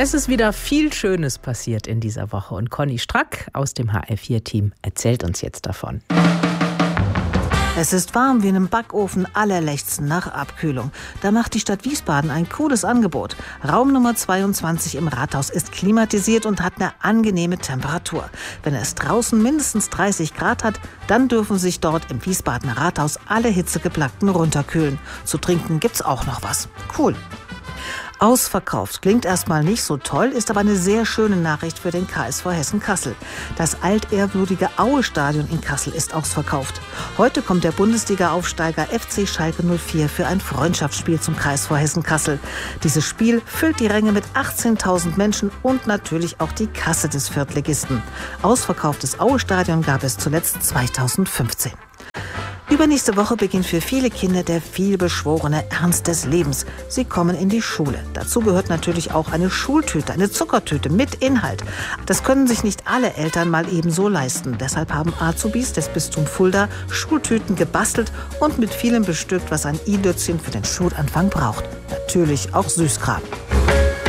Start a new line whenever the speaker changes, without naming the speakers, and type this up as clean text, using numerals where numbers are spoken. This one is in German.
Es ist wieder viel Schönes passiert in dieser Woche und Conny Strack aus dem HR4-Team erzählt uns jetzt davon.
Es ist warm wie in einem Backofen, alle lechzen nach Abkühlung. Da macht die Stadt Wiesbaden ein cooles Angebot. Raum Nummer 22 im Rathaus ist klimatisiert und hat eine angenehme Temperatur. Wenn es draußen mindestens 30 Grad hat, dann dürfen sich dort im Wiesbadener Rathaus alle Hitzegeplagten runterkühlen. Zu trinken gibt's auch noch was. Cool. Ausverkauft klingt erstmal nicht so toll, ist aber eine sehr schöne Nachricht für den KSV Hessen-Kassel. Das altehrwürdige Aue-Stadion in Kassel ist ausverkauft. Heute kommt der Bundesliga-Aufsteiger FC Schalke 04 für ein Freundschaftsspiel zum KSV Hessen-Kassel. Dieses Spiel füllt die Ränge mit 18.000 Menschen und natürlich auch die Kasse des Viertligisten. Ausverkauftes Aue-Stadion gab es zuletzt 2015. Übernächste Woche beginnt für viele Kinder der vielbeschworene Ernst des Lebens. Sie kommen in die Schule. Dazu gehört natürlich auch eine Schultüte, eine Zuckertüte mit Inhalt. Das können sich nicht alle Eltern mal ebenso leisten. Deshalb haben Azubis des Bistums Fulda Schultüten gebastelt und mit vielem bestückt, was ein i-Dötzchen für den Schulanfang braucht. Natürlich auch Süßkram.